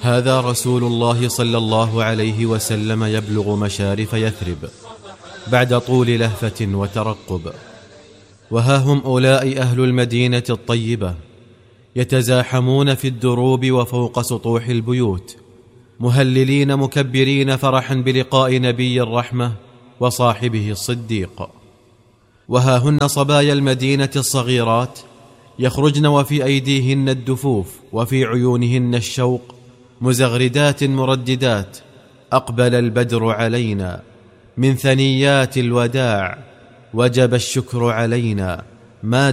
هذا رسول الله صلى الله عليه وسلم يبلغ مشارف يثرب بعد طول لهفة وترقب. وها هم أولئك أهل المدينة الطيبة يتزاحمون في الدروب وفوق سطوح البيوت، مهللين مكبرين فرحا بلقاء نبي الرحمة وصاحبه الصديق. وها هن صبايا المدينة الصغيرات يخرجن وفي أيديهن الدفوف وفي عيونهن الشوق، مزغردات مرددات: أقبل البدر علينا من ثنيات الوداع، وجب الشكر علينا ما